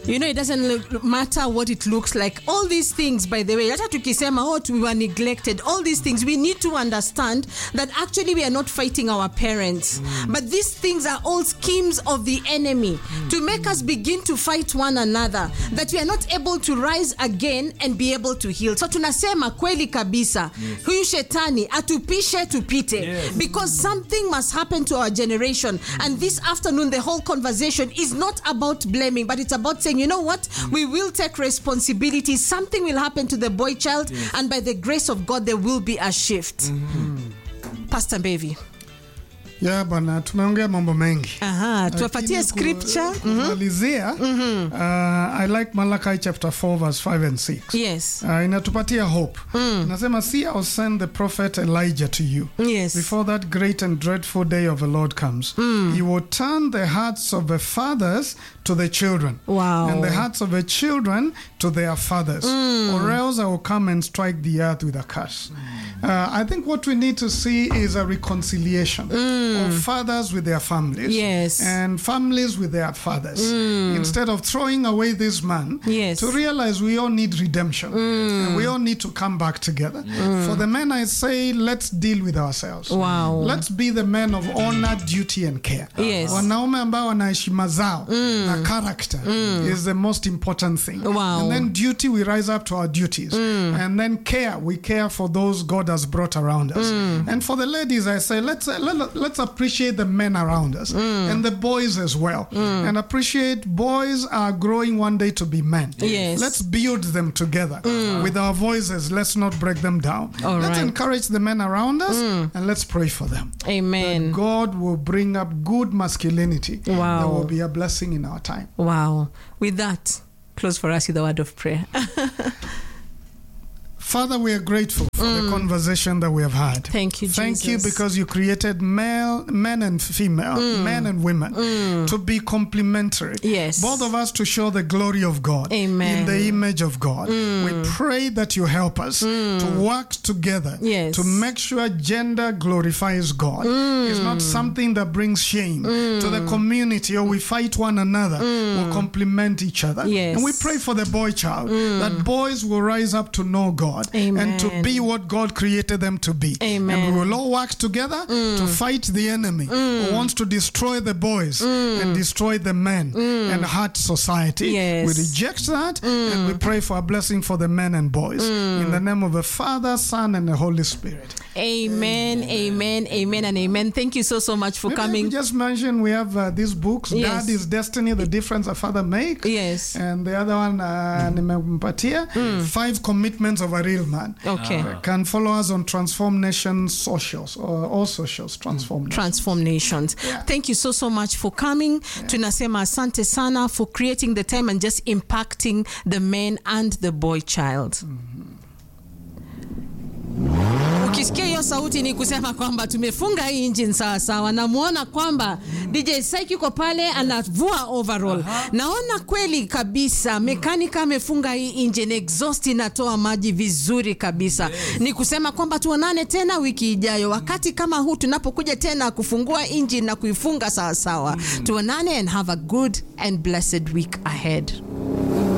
You know, it doesn't matter what it looks like. All these things, by the way, hata tukisema we were neglected, all these things, we need to understand that actually we are not fighting our parents. But these things are all schemes of the enemy to make us begin to fight one another, that we are not able to rise again and be able to heal. So tunasema kweli kabisa, huyu shetani atupishe tupite, because something must happen to our generation. And this afternoon, the whole conversation is not about blaming, but it's about saying, you know what, we will take responsibility. Something will happen to the boy child, and by the grace of God, there will be a shift. Pastor Mbevi. Yeah, bana tumeongea mambo mengi. Tuwapatie scripture. Kumalizia, I like Malachi chapter 4 verse 5 and 6. Yes. Inatupatia hope. Nasema, see, I'll send the prophet Elijah to you. Yes. Before that great and dreadful day of the Lord comes. He will turn the hearts of the fathers to the children. Wow. And the hearts of the children to their fathers. Or else I will come and strike the earth with a curse. I think what we need to see is a reconciliation of fathers with their families. Yes. And families with their fathers. Instead of throwing away this man, to realize we all need redemption. And we all need to come back together. For the men, I say, let's deal with ourselves. Wow. Let's be the men of honor, duty, and care. Yes. Wanaume ambao wana heshima zao na character is the most important thing. Wow. And then duty, we rise up to our duties. And then care, we care for those God has brought around us. And for the ladies, I say, let's appreciate the men around us and the boys as well. And appreciate boys are growing one day to be men. Yes. Let's build them together with our voices. Let's not break them down. Let's encourage the men around us and let's pray for them. Amen. That God will bring up good masculinity. Wow. That will be a blessing in our time. Wow. With that, close for us with a word of prayer. Father, we are grateful for the conversation that we have had. Thank you, Jesus. Thank you because you created men and female, men and women to be complementary. Yes. Both of us to show the glory of God. Amen. In the image of God. We pray that you help us to work together to make sure gender glorifies God. It's not something that brings shame to the community or we fight one another. We'll complement each other. Yes. And we pray for the boy child that boys will rise up to know God. Amen. And to be what God created them to be. Amen. And we will all work together to fight the enemy who wants to destroy the boys and destroy the men and hurt society. Yes. We reject that and we pray for a blessing for the men and boys. In the name of the Father, Son, and the Holy Spirit. Amen, amen, amen, and amen. Thank you so much for coming. We just mentioned we have these books. Yes. Dad is Destiny, the difference a father makes. Yes. And the other one, nimempatia 5 commitments of a real man. Okay. Can follow us on Transform Nations socials or all socials. Transform Nations. Transform Nations. Yeah. Thank you so much for coming. Tunasema asante sana for creating the time and just impacting the men and the boy child. Ukisikia hiyo sauti ni kusema kwamba tumefunga hii engine sawa sawa. Namuona kwamba DJ Psyche yuko pale anavua overall. Naona kweli kabisa mekanika amefunga hii engine, exhaust inatoa maji vizuri kabisa. Ni kusema kwamba tuonane tena wiki ijayo wakati kama huu tunapokuja tena kufungua engine na kuifunga sawa sawa. Tuonane and have a good and blessed week ahead.